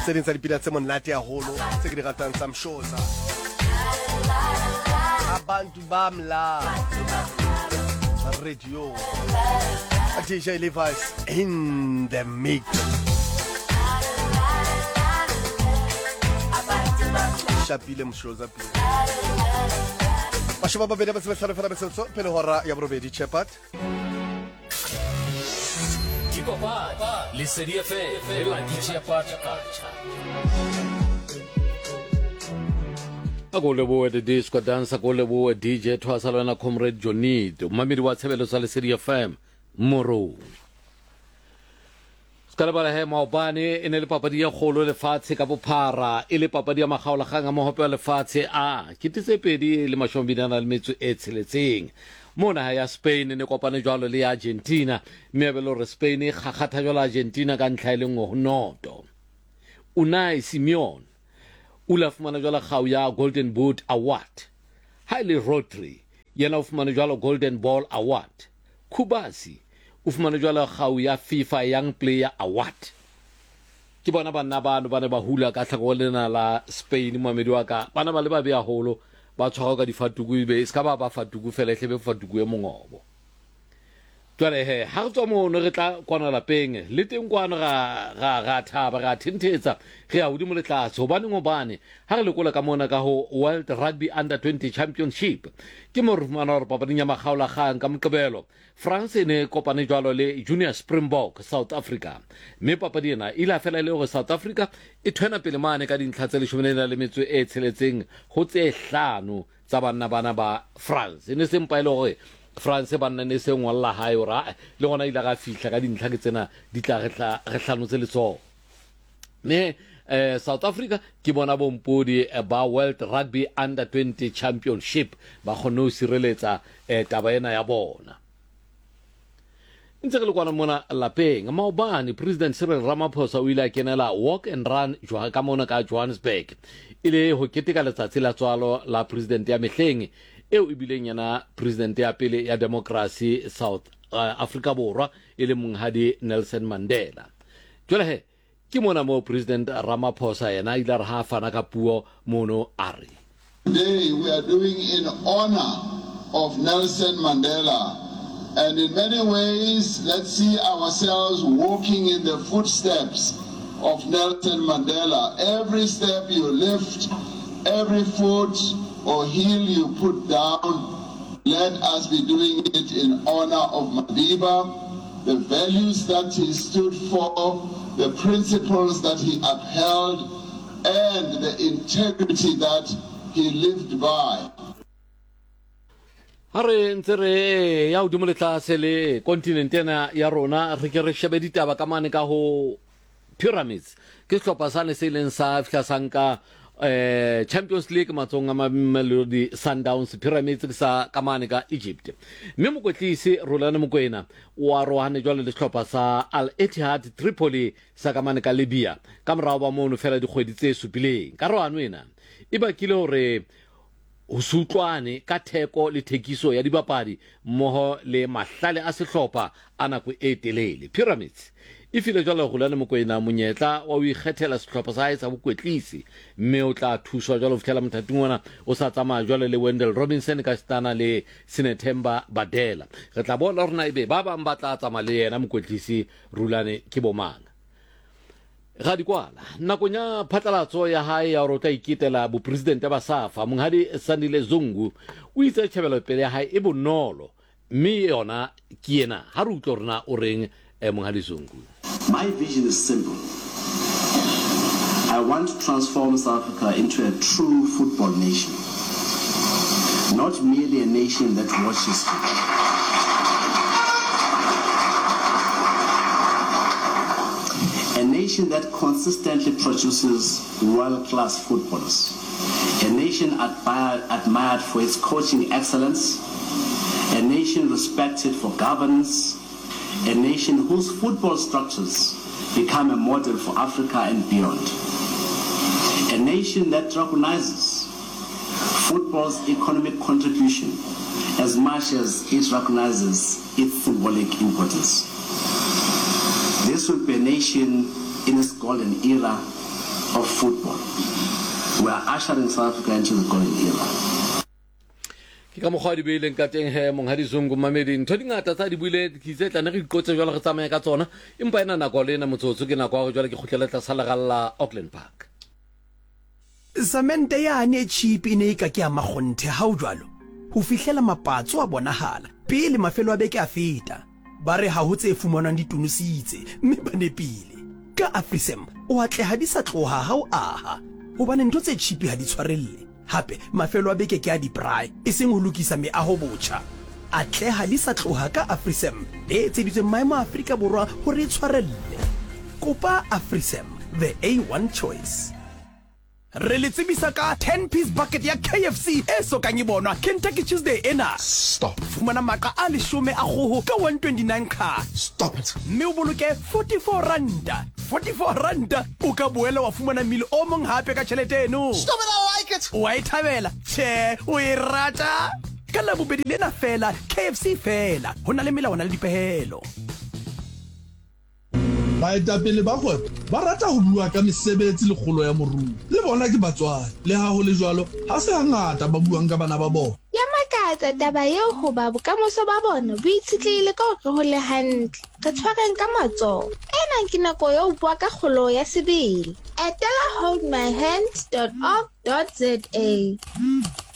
tse ding tsa dipina tse monate haholo tse ke di ratang tsa Mshoza abantu bamla radio DJ Levi's in the mix. Shapile Mshoza pile Bashaba babedi ba sebetsa fela betsetso pele hora ya borobedi Chepat Papa, Listeria Fe, la DJ Pacha. Agolebo the disco dance, agolebo DJ Twasalana Comrade Johnny, Mamiri Watsebelo Saliseria FM, Moro. Scarabara he maobane e ne le papadi ya kgolo lefatshe ka bophara e le papadi ya makgaolakgang a mahope wa lefatshe a kitse pedi le mashombinana le metso e tsheletseng mona ya Spain ne kopane jwalo le Argentina mebelo re Spain e gagata jwalo Argentina ka ntlha ile ngo noto Unai Simon ula fumana jwalo gau ya Golden Boot Award Haile Rodri yena ufumana jwalo Golden Ball Award Kubasi ufumana jwalo gau ya FIFA Young Player Award ke bona bana bano ba ne ba hula ka tlhakolena la Spain moamedi wa ka bana ba le ba bea holo ba tshwara ka difatugu be ska ba fatugu fela hlebe fatugu e mongobo twale he ha re tswa mo no re tla kwana lapeng le teng kwana ga thaba ga thentetsa re a hodimo le tlatse hobane ngobane ha re lekola ka mona ka ho World Rugby Under 20 Championship ke mo re mana re papading ya makgaola gang ka Moqebelo France ne kopane jwalo le Junior Springbok South Africa me papadi ena ila fela le go South Africa e thwena pele mane ka dintlha tse 14 le metso e tsheletseng ho tse 5 tsa bana ba France ne sempa ile gore France ba nna ne se ngwalla hae ora le gona ila ga fihla ka dintlha ke tsena di tla re hlanotse letso me South Africa ke bona bompodi ba World Rugby Under 20 Championship ba kgone ho sireletsa taba ena ya bona ntse le kwana mona lapeng maobane President Cyril Ramaphosa o ile kenela walk and run jwa ka mona ka Johannesburg ile ho keteka letsatsi la tswalo la president ya mehleng eo ibileng yana president ya pele ya democracy South Africa borwa ile monghadi Nelson Mandela jwale he ke mona mo President Ramaphosa yana ile re ha fana ka puo mono ari Today we are doing in honor of Nelson Mandela, and in many ways let's see ourselves walking in the footsteps of Nelson Mandela. Every step you lift, every foot or heel you put down, let us be doing it in honor of Madiba, the values that he stood for, the principles that he upheld, and the integrity that he lived by. Hare ntsere ya udumole tlase le kontinentena ya rona re ke re shebe ditaba ka mane ka ho Pyramids ke hlopha sa ne se leng sa fihla sanka Champions League matsonga Mamelodi Sundowns Pyramids sa kamane ka Egypt mme mokotlisi Rolana Mokoena wa rohane jwale le hlopha sa Al Ittihad Tripoli sa kamane ka Libya ka morao ba mono fela dikgwedi tse supileng ka rohano ena e bakile hore ho sutlwane ka theko le thekiso ya dibapadi mmoho le mahlale a sehlopha a nako e telele Pyramids e file jwalo go lana Mokoena monyetla wa o ikgethela sehlopha sa hae sa bokwetlisi mme o tla thuswa jwalo fithela mothating ona o sa tsamaya jwalo le Wendell Robinson ka stana le Sinethemba Badela re tla bona rona ebe ba bang ba tla tsamaya le yena mokwetlisi Rulane ke bomang ga dikwala nakonya phatlalatso ya hae ya rota ikitela bo president ba SAFA monghadi Sandile Zungu o itse tshebelo pele ya hae e bonolo mme yona ke yena ha re utlo rena o reng monghadi Zungu. My vision is simple. I want to transform South Africa into a true football nation, not merely a nation that watches it. A nation that consistently produces world-class footballers. A nation admired for its coaching excellence. A nation respected for governance. A nation whose football structures become a model for Africa and beyond. A nation that recognizes football's economic contribution as much as it recognizes its symbolic importance. This will be a nation in its golden era, of football. We are ushering South Africa into the golden era. ke ka mokgwa di beileng ka teng he monghadi Zungu mamedi ntho dingata tsa di buile ke itse tla ne re ikotse jwale re tsamaya ka tsona empa ena nako le ena motsotso ke nako go jwale ke khotlela tla sala galla Auckland Park Samente yane cheap ine ka ke a magonthe ha o jwalo ho fihlela mapatso a bonahala pele mafelo a beke a feta ba re ha ho tse fumanang ditunusitse mme ba nepile ka Afrisem o atle ha di sa tloha ha o aha hobane ntho tse cheap ha di tshwarelle hape mafelo a beke ke a di braai e seng ho lokisa meaho botjha atle ha di sa tloha ka Afrisem le tseditswe maemo a Afrika borwa hore e tshwarelle kopa Afrisem the A1 choice re le tsebisa ka 10-piece bucket ya KFC e sokang e bonwa Kentucky Tuesday ena. Stop. Fumana maka a 10 a kgoho ka 129 card. Stop it. Mme o boloke 44 randa. 44 randa o ka boela wa fumana mil o mong hape ka tjhelete eno. Stop it, I like it. Wa e thabela? Tjhe, o e rata? Ka Labobedi lena fela, KFC fela. Ho na le melawana le dipehelo. Baetapele ba kgwebo ba rata ho bua ka mesebetsi le kgolo ya moruo le bona ke batswadi le ha ho le jwalo ha se hangata ba buang ka bana ba bona ya makatsa taba eo ho ba bokamoso ba bona bo itshitlehile ka hore ho le hantle re tshwareng ka matsoho ena ke nako eo bua ka kgolo ya sebele etela holdmyhands.org.za